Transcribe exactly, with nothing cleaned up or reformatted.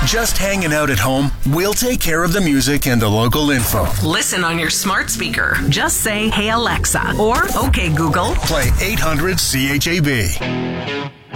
Just hanging out at home? We'll take care of the music and the local info. Listen on your smart speaker. Just say, "Hey Alexa," or "Okay Google." Play eight hundred C H A B.